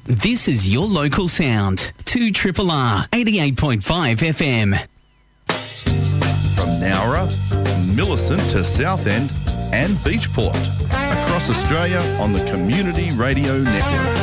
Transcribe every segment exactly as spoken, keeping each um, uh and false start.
This is your local sound. two Triple R, eighty-eight point five F M. From Nowra, Millicent to Southend and Beachport. Across Australia on the Community Radio Network.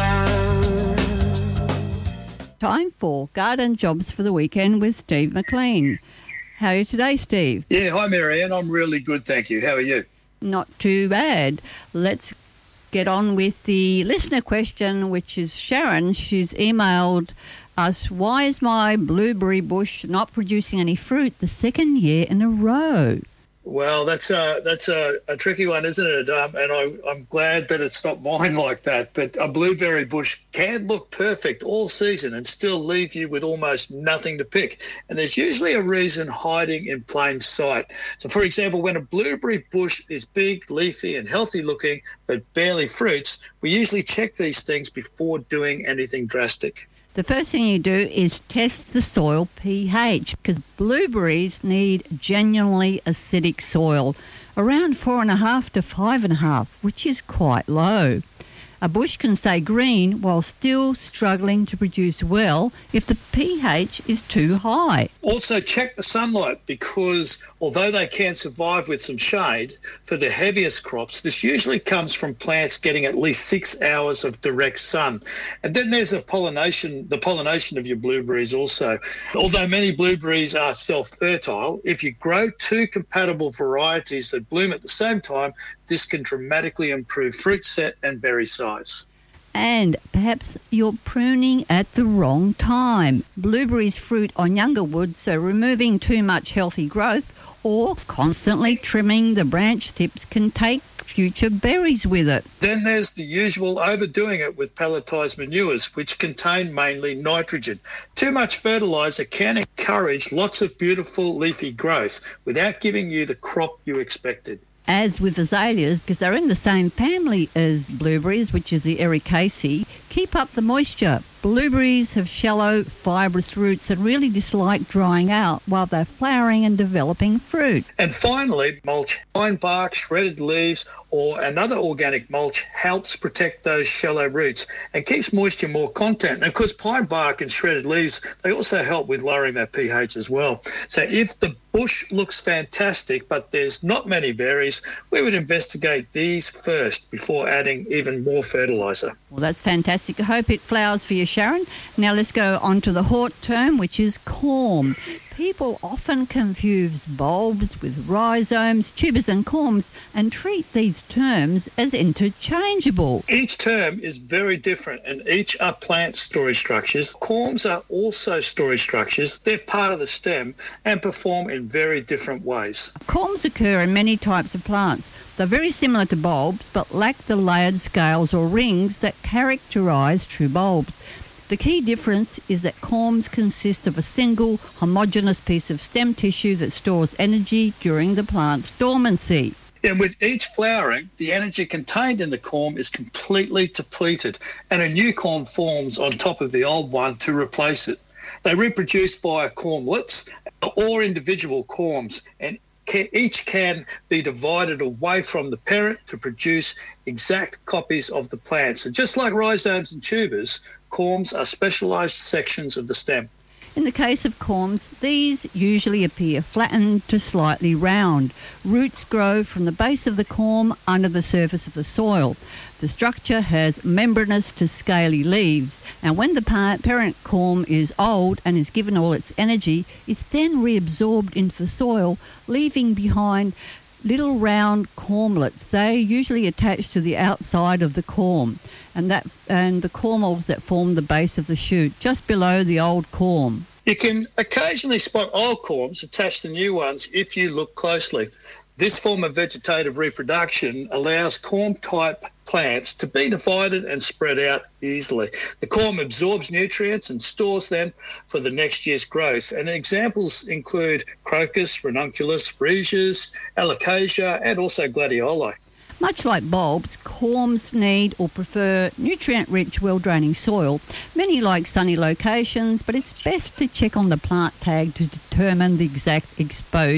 Time for Garden Jobs for the Weekend with Steve McLean. How are you today, Steve? Yeah, hi Marianne. I'm really good, thank you. How are you? Not too bad. Let's get on with the listener question, which is Sharon. She's emailed us, why is my blueberry bush not producing any fruit the second year in a row? Well, that's a, that's a, a tricky one, isn't it? Um, and I, I'm glad that it's not mine like that. But a blueberry bush can look perfect all season and still leave you with almost nothing to pick. And there's usually a reason hiding in plain sight. So, for example, when a blueberry bush is big, leafy and healthy looking but barely fruits, we usually check these things before doing anything drastic. The first thing you do is test the soil pH, because blueberries need genuinely acidic soil, around four and a half to five and a half, which is quite low. A bush can stay green while still struggling to produce well if the pH is too high. Also check the sunlight, because although they can survive with some shade, for the heaviest crops, this usually comes from plants getting at least six hours of direct sun. And then there's a pollination, the pollination of your blueberries also. Although many blueberries are self-fertile, if you grow two compatible varieties that bloom at the same time, this can dramatically improve fruit set and berry size. And perhaps you're pruning at the wrong time. Blueberries fruit on younger wood, so removing too much healthy growth or constantly trimming the branch tips can take future berries with it. Then there's the usual overdoing it with pelletized manures, which contain mainly nitrogen. Too much fertilizer can encourage lots of beautiful leafy growth without giving you the crop you expected. As with azaleas, because they're in the same family as blueberries, which is the Ericaceae, keep up the moisture. Blueberries have shallow, fibrous roots and really dislike drying out while they're flowering and developing fruit. And finally, mulch, pine bark, shredded leaves, or another organic mulch helps protect those shallow roots and keeps moisture more content. And of course, pine bark and shredded leaves, they also help with lowering that pH as well. So if the bush looks fantastic, but there's not many berries, we would investigate these first before adding even more fertilizer. Well, that's fantastic. I hope it flowers for you, Sharon. Now let's go on to the hort term, which is corm. People often confuse bulbs with rhizomes, tubers and corms and treat these terms as interchangeable. Each term is very different and each are plant storage structures. Corms are also storage structures. They're part of the stem and perform in very different ways. Corms occur in many types of plants. They're very similar to bulbs but lack the layered scales or rings that characterise true bulbs. The key difference is that corms consist of a single homogeneous piece of stem tissue that stores energy during the plant's dormancy. And with each flowering, the energy contained in the corm is completely depleted and a new corm forms on top of the old one to replace it. They reproduce via cormlets or individual corms, and each can be divided away from the parent to produce exact copies of the plant. So just like rhizomes and tubers, corms are specialised sections of the stem. In the case of corms, these usually appear flattened to slightly round. Roots grow from the base of the corm under the surface of the soil. The structure has membranous to scaly leaves, and when the parent corm is old and is given all its energy, it's then reabsorbed into the soil, leaving behind little round cormlets. They usually attach to the outside of the corm, and that and the cormels that form the base of the shoot, just below the old corm. You can occasionally spot old corms attached to new ones if you look closely. This form of vegetative reproduction allows corm-type plants to be divided and spread out easily. The corm absorbs nutrients and stores them for the next year's growth. And examples include crocus, ranunculus, freesias, alocasia, and also gladioli. Much like bulbs, corms need or prefer nutrient-rich, well-draining soil. Many like sunny locations, but it's best to check on the plant tag to determine the exact exposure.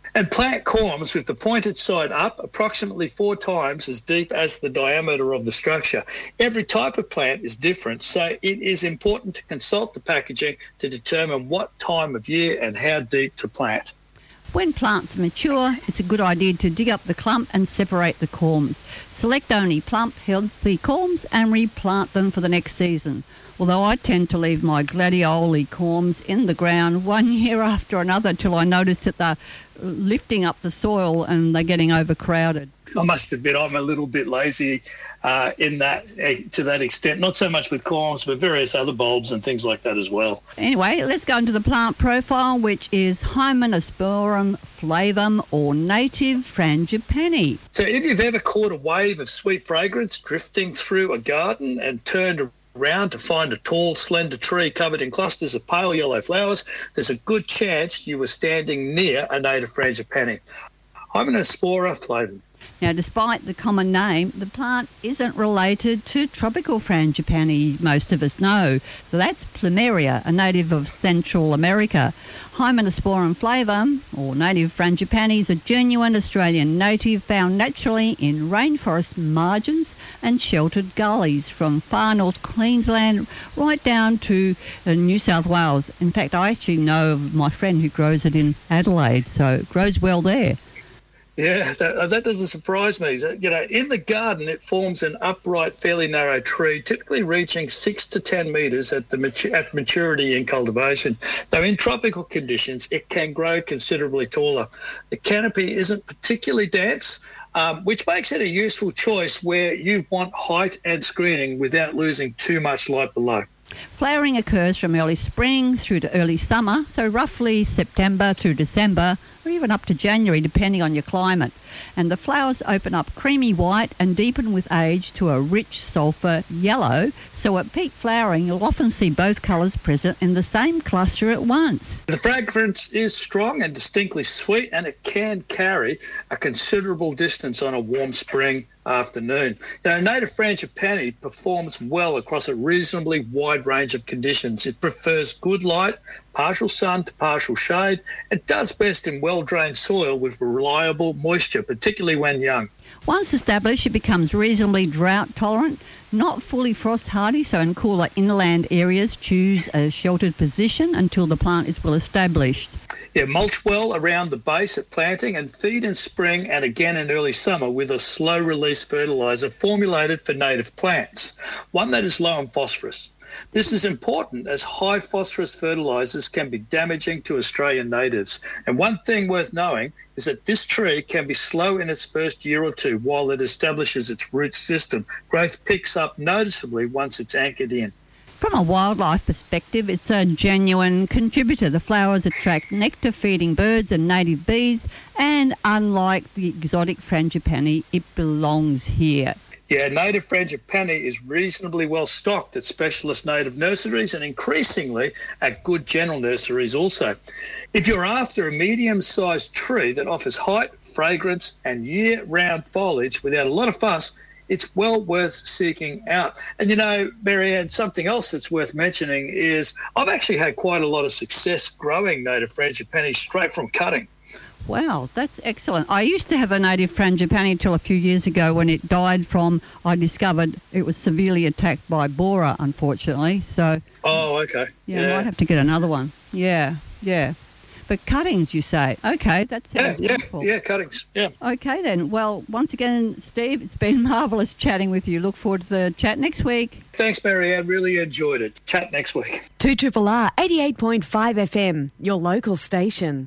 And plant corms with the pointed side up approximately four times as deep as the diameter of the structure. Every type of plant is different, so it is important to consult the packaging to determine what time of year and how deep to plant. When plants mature, it's a good idea to dig up the clump and separate the corms. Select only plump, healthy corms and replant them for the next season. Although I tend to leave my gladioli corms in the ground one year after another till I notice that they're lifting up the soil and they're getting overcrowded. I must admit I'm a little bit lazy uh, in that uh, to that extent. Not so much with corms, but various other bulbs and things like that as well. Anyway, let's go into the plant profile, which is Hymenasporum flavum or native frangipani. So if you've ever caught a wave of sweet fragrance drifting through a garden and turned around to find a tall, slender tree covered in clusters of pale yellow flowers, there's a good chance you were standing near a native frangipani. Hymenaspora flavum. Now, despite the common name, the plant isn't related to tropical frangipani, most of us know. That's Plumeria, a native of Central America. Hymenasporum flavum, or native frangipani, is a genuine Australian native found naturally in rainforest margins and sheltered gullies from far north Queensland right down to uh, New South Wales. In fact, I actually know of my friend who grows it in Adelaide, so it grows well there. Yeah, that, that doesn't surprise me. You know, in the garden, it forms an upright, fairly narrow tree, typically reaching six to ten metres at the matu- at maturity in cultivation. Though in tropical conditions, it can grow considerably taller. The canopy isn't particularly dense, um, which makes it a useful choice where you want height and screening without losing too much light below. Flowering occurs from early spring through to early summer, so roughly September through December, or even up to January, depending on your climate. And the flowers open up creamy white and deepen with age to a rich sulphur yellow, so at peak flowering you'll often see both colours present in the same cluster at once. The fragrance is strong and distinctly sweet, and it can carry a considerable distance on a warm spring afternoon. You know, native frangipani performs well across a reasonably wide range of conditions. It prefers good light, partial sun to partial shade. It does best in well-drained soil with reliable moisture, particularly when young. Once established, it becomes reasonably drought-tolerant, not fully frost-hardy, so in cooler inland areas, choose a sheltered position until the plant is well established. Yeah, mulch well around the base at planting and feed in spring and again in early summer with a slow-release fertiliser formulated for native plants, one that is low in phosphorus. This is important as high phosphorus fertilisers can be damaging to Australian natives. And one thing worth knowing is that this tree can be slow in its first year or two while it establishes its root system. Growth picks up noticeably once it's anchored in. From a wildlife perspective, it's a genuine contributor. The flowers attract nectar-feeding birds and native bees, and unlike the exotic frangipani, it belongs here. Yeah, native frangipani is reasonably well stocked at specialist native nurseries and increasingly at good general nurseries also. If you're after a medium-sized tree that offers height, fragrance and year-round foliage without a lot of fuss, it's well worth seeking out. And, you know, Marianne, something else that's worth mentioning is I've actually had quite a lot of success growing native frangipani straight from cutting. Wow, that's excellent. I used to have a native frangipani until a few years ago when it died from, I discovered it was severely attacked by borer, unfortunately. So, oh, okay. Yeah, yeah. I might have to get another one. Yeah, yeah. But cuttings, you say? Okay, that sounds yeah, wonderful. Yeah, yeah, cuttings, yeah. Okay then. Well, once again, Steve, it's been marvellous chatting with you. Look forward to the chat next week. Thanks, Marianne. Really enjoyed it. Chat next week. two R R R eighty-eight point five F M, your local station.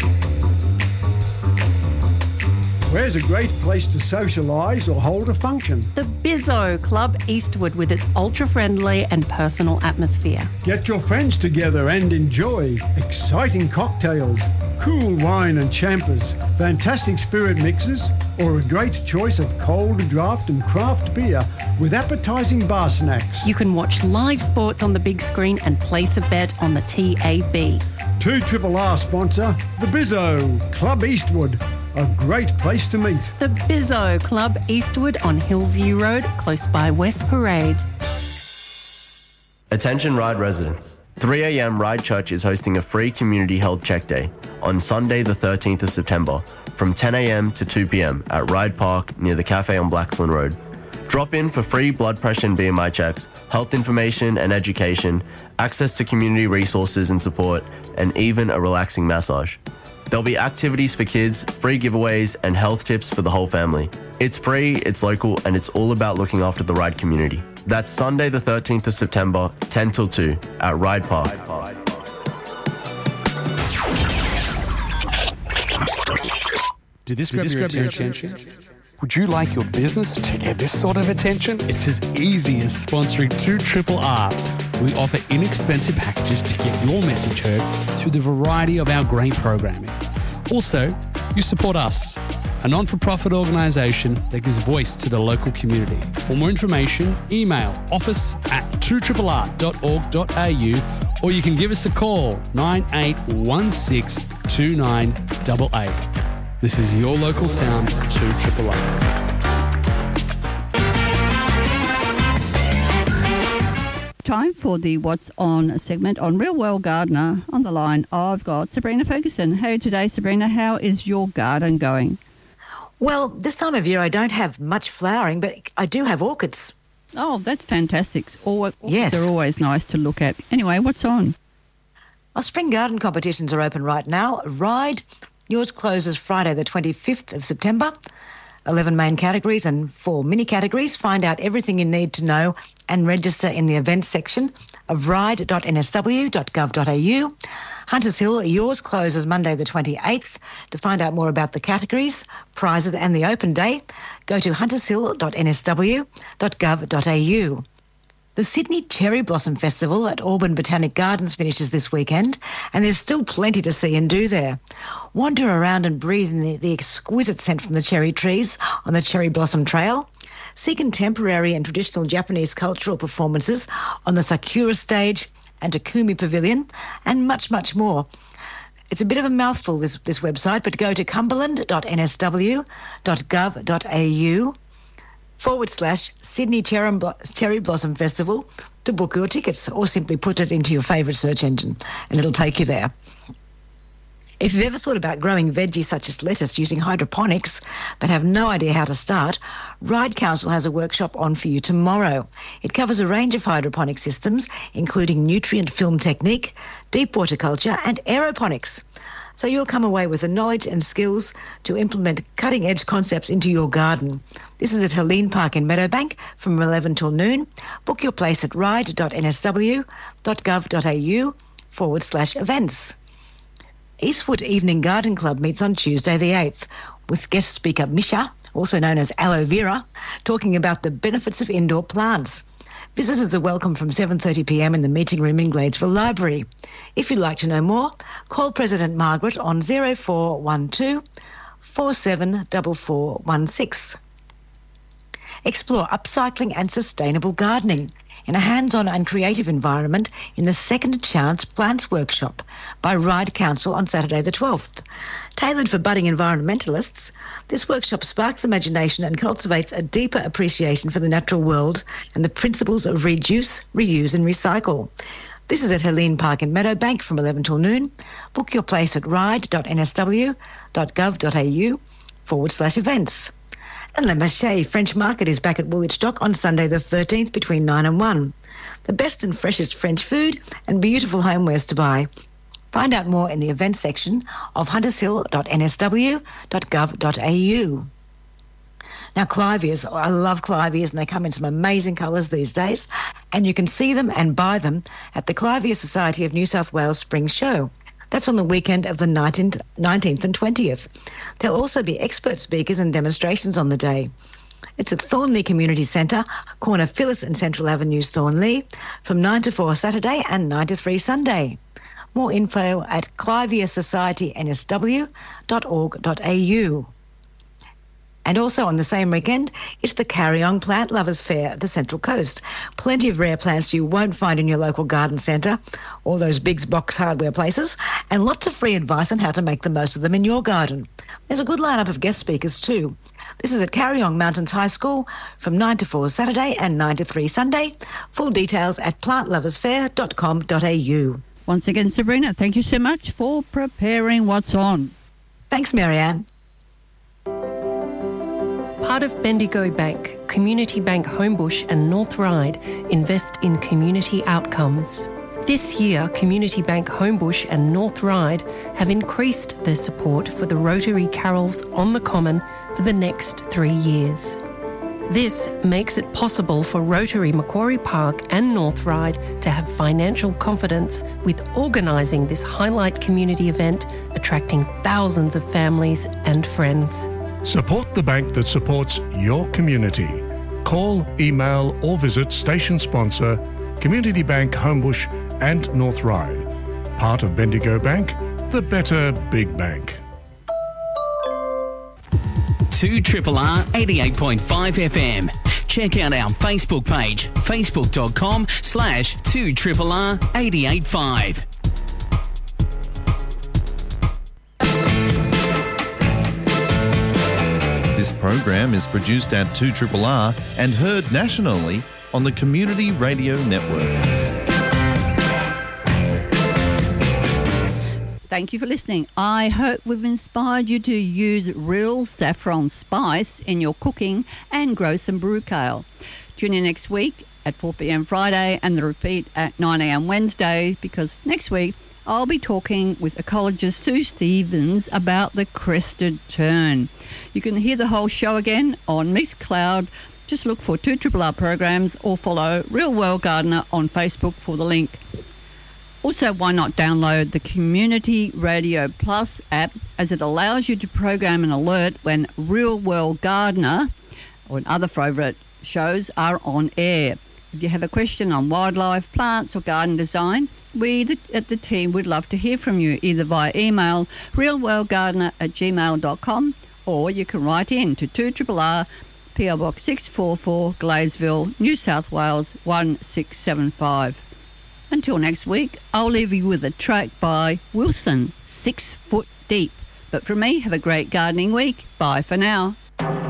Where's a great place to socialise or hold a function? The Bizzo Club Eastwood with its ultra-friendly and personal atmosphere. Get your friends together and enjoy exciting cocktails, cool wine and champers, fantastic spirit mixes, or a great choice of cold draft and craft beer with appetising bar snacks. You can watch live sports on the big screen and place a bet on the T A B. two R R R sponsor, the Bizzo Club Eastwood. A great place to meet. The Bizzo Club Eastwood on Hillview Road, close by West Parade. Attention Ryde residents. three a.m. Ryde Church is hosting a free community health check day. on Sunday the thirteenth of September from ten a.m. to two p.m. at Ryde Park near the cafe on Blaxland Road. Drop in for free blood pressure and B M I checks, health information and education, access to community resources and support, and even a relaxing massage. There'll be activities for kids, free giveaways, and health tips for the whole family. It's free, it's local, and it's all about looking after the Ryde community. That's Sunday the thirteenth of September, ten till two, at Ryde Park. Did this grab your attention? Would you like your business to get this sort of attention? It's as easy as sponsoring two R R R. We offer inexpensive packages to get your message heard through the variety of our great programming. Also, you support us, a non-for-profit organisation that gives voice to the local community. For more information, email office at two R R R dot org dot a u or you can give us a call nine eight one six two nine eight eight. This is your local sound, two R R R. Time for the What's On segment on Real World Gardener. On the line, I've got Sabrina Ferguson. Hey today, Sabrina, how is your garden going? Well, this time of year I don't have much flowering, but I do have orchids. Oh, that's fantastic. Orchids yes. are always nice to look at. Anyway, what's on? Our spring garden competitions are open right now. Ryde, yours closes Friday the twenty-fifth of September. eleven main categories and four mini categories. Find out everything you need to know and register in the events section of ryde dot n s w dot gov dot a u. Hunters Hill, yours closes Monday the twenty-eighth. To find out more about the categories, prizes and the open day, go to hunters hill dot n s w dot gov dot a u. The Sydney Cherry Blossom Festival at Auburn Botanic Gardens finishes this weekend, and there's still plenty to see and do there. Wander around and breathe in the, the exquisite scent from the cherry trees on the Cherry Blossom Trail. See contemporary and traditional Japanese cultural performances on the Sakura stage and Takumi Pavilion, and much, much more. It's a bit of a mouthful, this, this website, but go to cumberland dot n s w dot gov dot a u forward slash Sydney Cherry, Cherry Blossom Festival to book your tickets, or simply put it into your favourite search engine and it'll take you there. If you've ever thought about growing veggies such as lettuce using hydroponics but have no idea how to start, Ryde Council has a workshop on for you tomorrow. It covers a range of hydroponic systems, including nutrient film technique, deep water culture and aeroponics. So you'll come away with the knowledge and skills to implement cutting-edge concepts into your garden. This is at Helene Park in Meadowbank from eleven till noon. Book your place at ryde dot n s w dot gov dot a u forward slash events. Eastwood Evening Garden Club meets on Tuesday the eighth with guest speaker Misha, also known as Aloe Vera, talking about the benefits of indoor plants. Visitors are welcome from seven thirty p m in the meeting room in Gladesville Library. If you'd like to know more, call President Margaret on zero four one two, four seven four four one six. Explore upcycling and sustainable gardening in a hands-on and creative environment in the Second Chance Plants Workshop by Ryde Council on Saturday the twelfth. Tailored for budding environmentalists, this workshop sparks imagination and cultivates a deeper appreciation for the natural world and the principles of reduce, reuse and recycle. This is at Helene Park in Meadowbank from eleven till noon. Book your place at ryde dot n s w dot gov dot a u forward slash events. And Le Marché French Market is back at Woolwich Dock on Sunday the thirteenth between nine and one. The best and freshest French food and beautiful homewares to buy. Find out more in the events section of hunters hill dot n s w dot gov dot a u. Now, Clivias, I love Clivias, and they come in some amazing colours these days, and you can see them and buy them at the Clivia Society of New South Wales Spring Show. That's on the weekend of the nineteenth, nineteenth and twentieth. There'll also be expert speakers and demonstrations on the day. It's at Thornley Community Centre, corner Phyllis and Central Avenues, Thornley, from nine to four Saturday and nine to three Sunday. More info at clivia society n s w dot org dot a u. And also on the same weekend, it's the Carry-On Plant Lovers Fair at the Central Coast. Plenty of rare plants you won't find in your local garden centre or those big box hardware places, and lots of free advice on how to make the most of them in your garden. There's a good lineup of guest speakers too. This is at Carry-On Mountains High School from nine to four Saturday and nine to three Sunday. Full details at plant lovers fair dot com dot a u. Once again, Sabrina, thank you so much for preparing what's on. Thanks, Marianne. Part of Bendigo Bank, Community Bank Homebush and North Ryde invest in community outcomes. This year, Community Bank Homebush and North Ryde have increased their support for the Rotary Carols on the Common for the next three years. This makes it possible for Rotary Macquarie Park and North Ryde to have financial confidence with organising this highlight community event, attracting thousands of families and friends. Support the bank that supports your community. Call, email or visit station sponsor Community Bank Homebush and North Ryde. Part of Bendigo Bank, the better big bank. two R R R eighty-eight point five F M. Check out our Facebook page, facebook.com slash 2RRR 885. This program is produced at two R R R and heard nationally on the Community Radio Network. Thank you for listening. I hope we've inspired you to use real saffron spice in your cooking and grow some brew kale. Tune in next week at four p.m. Friday and the repeat at nine a.m. Wednesday, because next week I'll be talking with ecologist Sue Stevens about the crested tern. You can hear the whole show again on Mixcloud. Just look for two R R R programs or follow Real World Gardener on Facebook for the link. Also, why not download the Community Radio Plus app, as it allows you to program an alert when Real World Gardener or other favourite shows are on air. If you have a question on wildlife, plants or garden design, we the, at the team would love to hear from you, either via email realworldgardener at gmail dot com, or you can write in to two R R R, P O Box six four four, Gladesville, New South Wales one six seven five. Until next week, I'll leave you with a track by Wilson, Six Foot Deep. But from me, have a great gardening week. Bye for now.